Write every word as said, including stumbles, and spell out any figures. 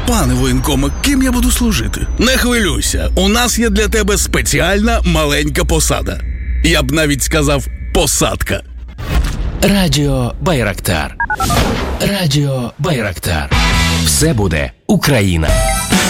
Пане воєнкоме, ким я буду служити? Не хвилюйся, у нас є для тебе спеціальна маленька посада. Я б навіть сказав посадка. Радіо Байрактар. Радіо Байрактар. Все буде Україна.